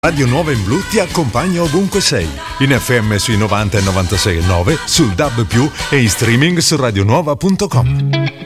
Radio Nuova in Blu ti accompagna ovunque sei, in FM sui 90 e 96,9, sul DAB+, e in streaming su radionuova.com.